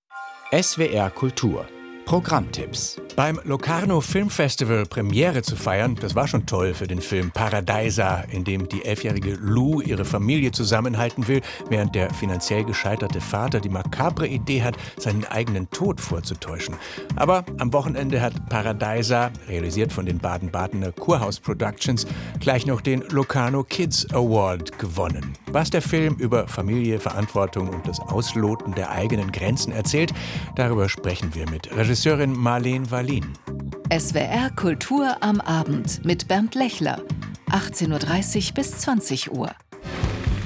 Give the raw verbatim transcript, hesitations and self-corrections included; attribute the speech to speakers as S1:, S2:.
S1: S W R Kultur Programmtipps. Beim Locarno Film Festival Premiere zu feiern, das war schon toll für den Film Paradeiser, in dem die elfjährige Lou ihre Familie zusammenhalten will, während der finanziell gescheiterte Vater die makabre Idee hat, seinen eigenen Tod vorzutäuschen. Aber am Wochenende hat Paradeiser, realisiert von den Baden-Badener Kurhaus Productions, gleich noch den Locarno Kids Award gewonnen. Was der Film über Familie, Verantwortung und das Ausloten der eigenen Grenzen erzählt, darüber sprechen wir mit Regisseurin Marleen Wallin.
S2: S W R Kultur am Abend mit Bernd Lechler. achtzehn Uhr dreißig bis zwanzig Uhr.